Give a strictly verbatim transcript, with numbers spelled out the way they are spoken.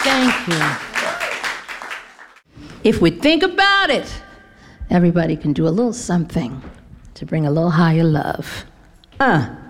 Thank you. If we think about it, everybody can do a little something to bring a little higher love. Uh.